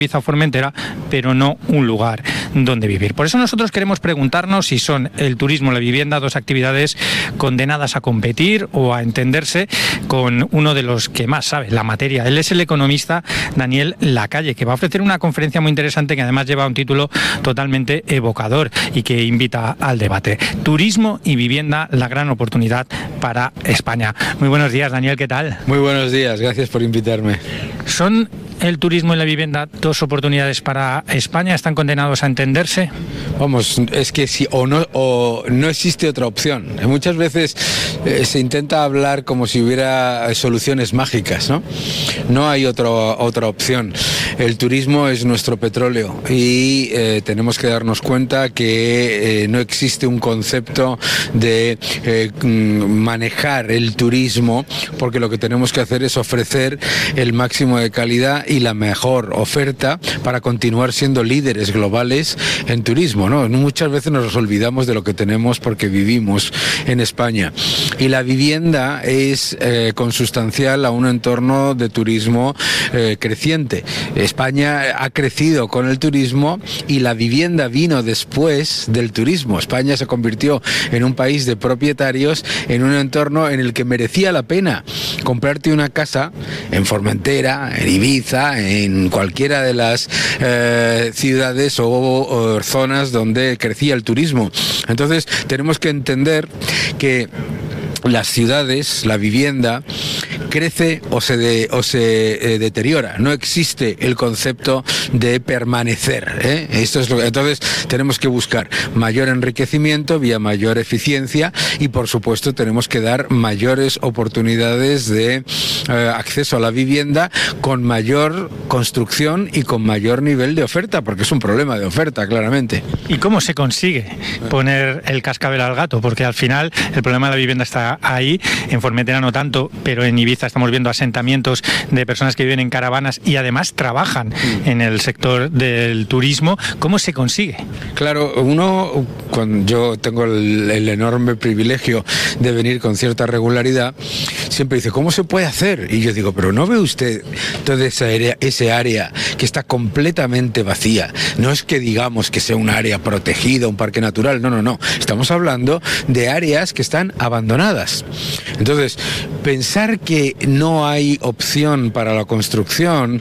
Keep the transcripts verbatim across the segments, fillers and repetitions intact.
Ibiza o Formentera, pero no un lugar donde vivir. Por eso nosotros queremos preguntarnos si son el turismo y la vivienda dos actividades condenadas a competir o a entenderse con uno de los que más sabe la materia. Él es el economista Daniel Lacalle, que va a ofrecer una conferencia muy interesante que además lleva un título totalmente evocador y que invita al debate. Turismo y vivienda, la gran oportunidad para España. Muy buenos días, Daniel, ¿qué tal? Muy buenos días, gracias por invitarme. ¿Son el turismo y la vivienda dos oportunidades para España? ¿Están condenados a entenderse? Vamos, es que si o no o no existe otra opción. Muchas veces eh, se intenta hablar como si hubiera soluciones mágicas, ¿no? No hay otro, otra opción. El turismo es nuestro petróleo y eh, tenemos que darnos cuenta que eh, no existe un concepto de eh, manejar el turismo, porque lo que tenemos que hacer es ofrecer el máximo de calidad y la mejor oferta para continuar siendo líderes globales en turismo, ¿no? Muchas veces nos olvidamos de lo que tenemos porque vivimos en España. Y la vivienda es eh, consustancial a un entorno de turismo eh, creciente. España ha crecido con el turismo y la vivienda vino después del turismo. España se convirtió en un país de propietarios en un entorno en el que merecía la pena comprarte una casa en Formentera, en Ibiza, en cualquiera de las eh, ciudades o, o zonas donde crecía el turismo. Entonces tenemos que entender que las ciudades, la vivienda, crece o se, de, o se eh, deteriora. No existe el concepto de permanecer, ¿eh? Esto es lo que, entonces tenemos que buscar mayor enriquecimiento vía mayor eficiencia y, por supuesto, tenemos que dar mayores oportunidades de eh, acceso a la vivienda con mayor construcción y con mayor nivel de oferta, porque es un problema de oferta, claramente. ¿Y cómo se consigue poner el cascabel al gato? Porque al final el problema de la vivienda está ahí, en Formentera no tanto, pero en Ibiza estamos viendo asentamientos de personas que viven en caravanas y además trabajan en el sector del turismo. ¿Cómo se consigue? Claro, uno, cuando yo tengo el, el enorme privilegio de venir con cierta regularidad, siempre dice, ¿cómo se puede hacer? Y yo digo, pero ¿no ve usted toda esa área, ese área que está completamente vacía? No es que digamos que sea un área protegida, un parque natural, no, no, no. Estamos hablando de áreas que están abandonadas. Entonces, pensar que no hay opción para la construcción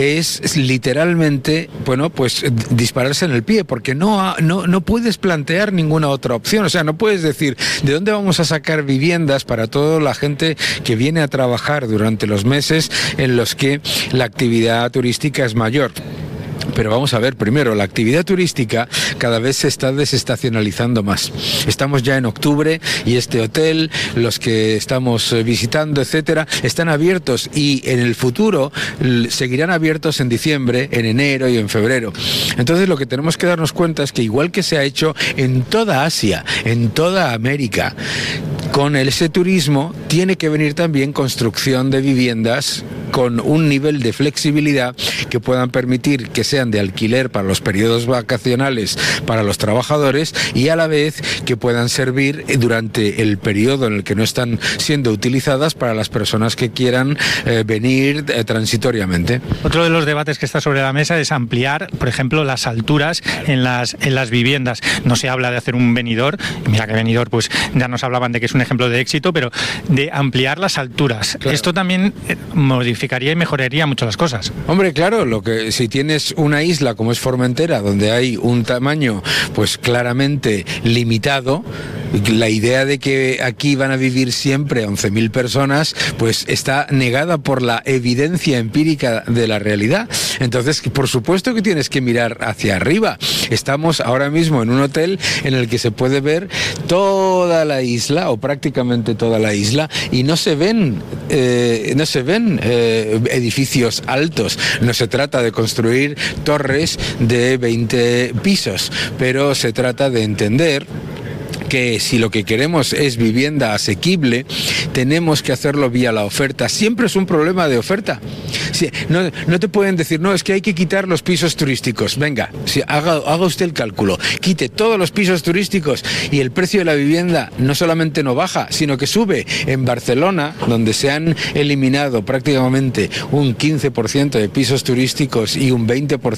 es literalmente, bueno, pues dispararse en el pie, porque no, no, no puedes plantear ninguna otra opción. O sea, no puedes decir, ¿de dónde vamos a sacar viviendas para toda la gente que viene a trabajar durante los meses en los que la actividad turística es mayor? Pero vamos a ver, primero, la actividad turística cada vez se está desestacionalizando más. Estamos ya en octubre y este hotel, los que estamos visitando, etcétera, están abiertos y en el futuro seguirán abiertos en diciembre, en enero y en febrero. Entonces lo que tenemos que darnos cuenta es que igual que se ha hecho en toda Asia, en toda América, con ese turismo tiene que venir también construcción de viviendas con un nivel de flexibilidad que puedan permitir que sean de alquiler para los periodos vacacionales para los trabajadores y a la vez que puedan servir durante el periodo en el que no están siendo utilizadas para las personas que quieran eh, venir eh, transitoriamente. Otro de los debates que está sobre la mesa es ampliar, por ejemplo, las alturas en las, en las viviendas. No se habla de hacer un venidor, mira que venidor, pues ya nos hablaban de que es un ejemplo de éxito, pero de ampliar las alturas. Claro. Esto también modificaría y mejoraría mucho las cosas. Hombre, claro, lo que si tienes una isla como es Formentera, donde hay un tamaño pues claramente limitado, la idea de que aquí van a vivir siempre once mil personas, pues está negada por la evidencia empírica de la realidad. Entonces, por supuesto que tienes que mirar hacia arriba. Estamos ahora mismo en un hotel en el que se puede ver toda la isla, o prácticamente toda la isla, y no se ven, eh, no se ven eh, edificios altos. No se trata de construir torres de veinte pisos, pero se trata de entender que si lo que queremos es vivienda asequible, tenemos que hacerlo vía la oferta. Siempre es un problema de oferta. Si, no, no te pueden decir, no, es que hay que quitar los pisos turísticos. Venga, si haga, haga usted el cálculo, quite todos los pisos turísticos y el precio de la vivienda no solamente no baja, sino que sube. En Barcelona, donde se han eliminado prácticamente un quince por ciento de pisos turísticos y un veinte por ciento